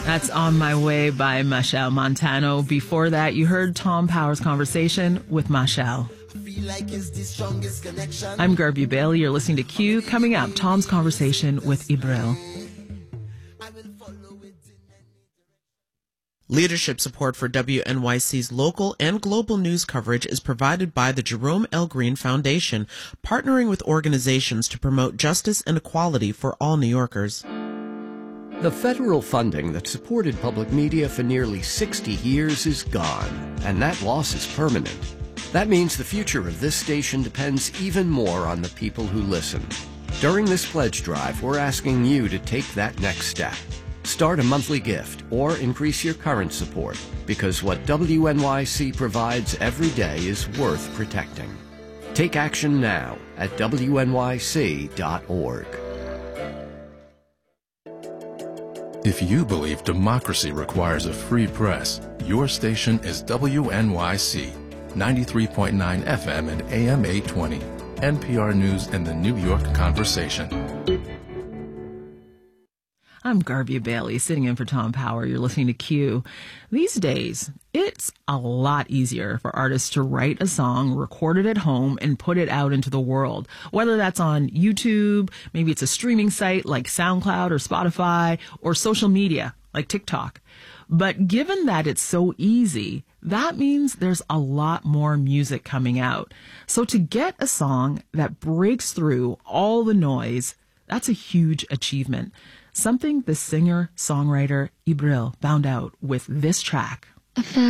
That's On My Way by Machel Montano. Before that, you heard Tom Power's conversation with Machel. I'm Garby Bailey. You're listening to Q. Coming up, Tom's conversation with Ibril. Leadership support for WNYC's local and global news coverage is provided by the Jerome L. Green Foundation, partnering with organizations to promote justice and equality for all New Yorkers. The federal funding that supported public media for nearly 60 years is gone, and that loss is permanent. That means the future of this station depends even more on the people who listen. During this pledge drive, we're asking you to take that next step. Start a monthly gift or increase your current support, because what WNYC provides every day is worth protecting. Take action now at WNYC.org. If you believe democracy requires a free press, your station is WNYC, 93.9 FM and AM 820, NPR News and the New York Conversation. I'm Garby Bailey, sitting in for Tom Power. You're listening to Q. These days, it's a lot easier for artists to write a song, record it at home, and put it out into the world. Whether that's on YouTube, maybe it's a streaming site like SoundCloud or Spotify, or social media like TikTok. But given that it's so easy, that means there's a lot more music coming out. So to get a song that breaks through all the noise, that's a huge achievement. Something the singer-songwriter Ibril found out with this track. I found